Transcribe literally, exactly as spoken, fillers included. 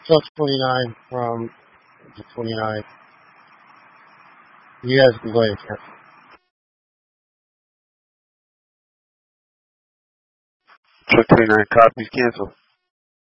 Chuck twenty-nine from the twenty-nine. You guys can go ahead. Chuck twenty-nine copies cancel.